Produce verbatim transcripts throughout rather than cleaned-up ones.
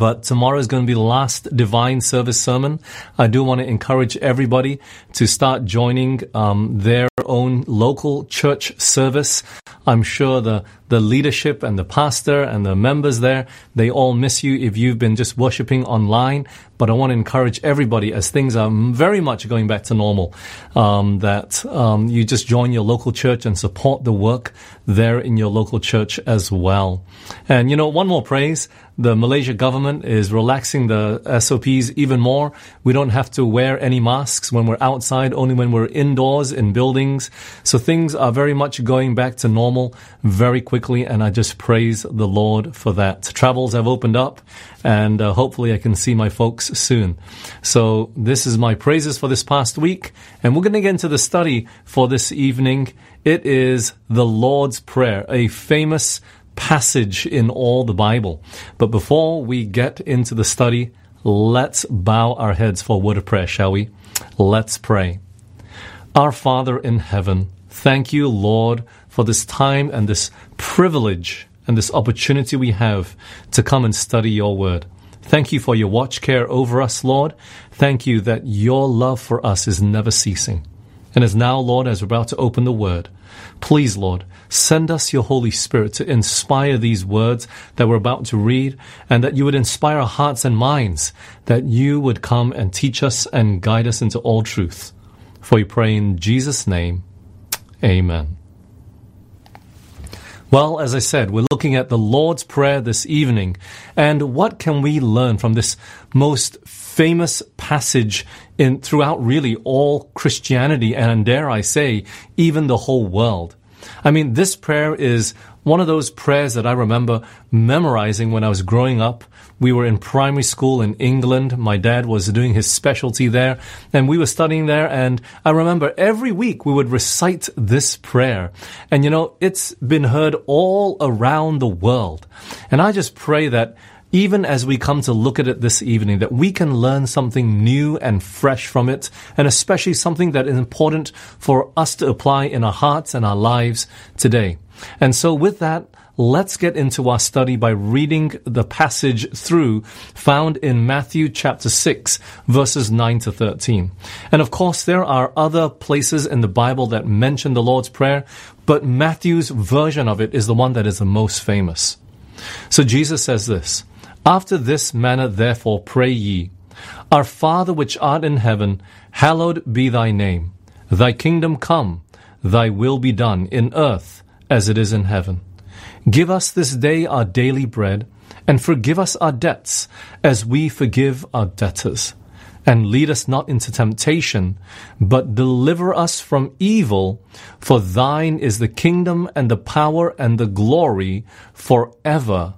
But tomorrow is going to be the last Divine Service sermon. I do want to encourage everybody to start joining um, their own local church service. I'm sure the, the leadership and the pastor and the members there, they all miss you if you've been just worshiping online. But I want to encourage everybody, as things are very much going back to normal, um, that um, you just join your local church and support the work there in your local church as well. And, you know, one more praise. The Malaysia government is relaxing the S O Ps even more. We don't have to wear any masks when we're outside, only when we're indoors in buildings. So things are very much going back to normal very quickly, and I just praise the Lord for that. Travels have opened up, and uh, hopefully I can see my folks soon. So this is my praises for this past week, and we're going to get into the study for this evening. It is the Lord's Prayer, a famous passage in all the Bible. But before we get into the study, let's bow our heads for a word of prayer, shall we? Let's pray. Our Father in heaven, thank you, Lord, for this time and this privilege and this opportunity we have to come and study your word. Thank you for your watch care over us, Lord. Thank you that your love for us is never ceasing. And as now, Lord, as we're about to open the word, please, Lord, send us your Holy Spirit to inspire these words that we're about to read, and that you would inspire our hearts and minds, that you would come and teach us and guide us into all truth. For we pray in Jesus' name, amen. Well, as I said, we're looking at the Lord's Prayer this evening, and what can we learn from this most famous passage in throughout really all Christianity, and dare I say, even the whole world? I mean, this prayer is one of those prayers that I remember memorizing when I was growing up. We were in primary school in England. My dad was doing his specialty there, and we were studying there. And I remember every week we would recite this prayer. And, you know, it's been heard all around the world. And I just pray that even as we come to look at it this evening, that we can learn something new and fresh from it, and especially something that is important for us to apply in our hearts and our lives today. And so with that, let's get into our study by reading the passage through found in Matthew chapter six, verses nine to thirteen. And of course, there are other places in the Bible that mention the Lord's Prayer, but Matthew's version of it is the one that is the most famous. So Jesus says this, "After this manner therefore pray ye, Our Father which art in heaven, hallowed be thy name. Thy kingdom come, thy will be done in earth as it is in heaven. Give us this day our daily bread, and forgive us our debts, as we forgive our debtors. And lead us not into temptation, but deliver us from evil. For thine is the kingdom and the power and the glory forever.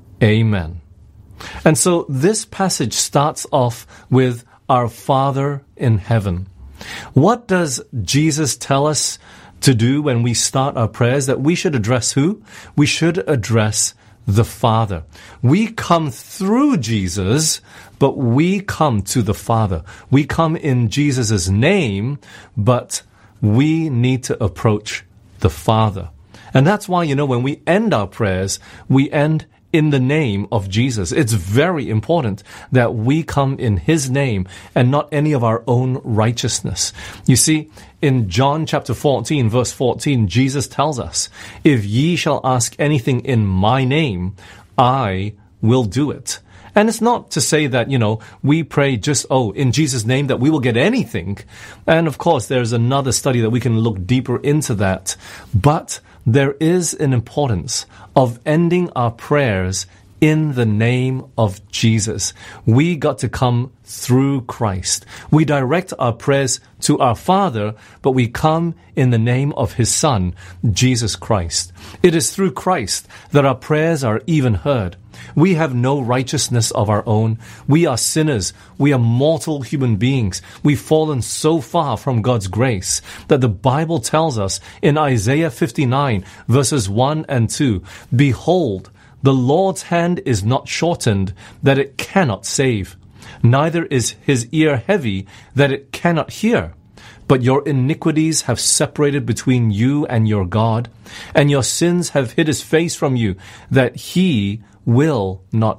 Amen." And so this passage starts off with our Father in heaven. What does Jesus tell us to do when we start our prayers? That we should address who? We should address the Father. We come through Jesus, but we come to the Father. We come in Jesus' name, but we need to approach the Father. And that's why, you know, when we end our prayers, we end in the name of Jesus. It's very important that we come in his name and not any of our own righteousness. You see, in John chapter fourteen, verse fourteen, Jesus tells us, "If ye shall ask anything in my name, I will do it." And it's not to say that, you know, we pray just, oh, in Jesus' name, that we will get anything. And of course, there's another study that we can look deeper into that. But there is an importance of ending our prayers in the name of Jesus. We got to come through Christ. We direct our prayers to our Father, but we come in the name of his Son, Jesus Christ. It is through Christ that our prayers are even heard. We have no righteousness of our own. We are sinners. We are mortal human beings. We've fallen so far from God's grace that the Bible tells us in Isaiah fifty-nine, verses one and two, "Behold, the Lord's hand is not shortened, that it cannot save, neither is his ear heavy, that it cannot hear. But your iniquities have separated between you and your God, and your sins have hid his face from you, that he will not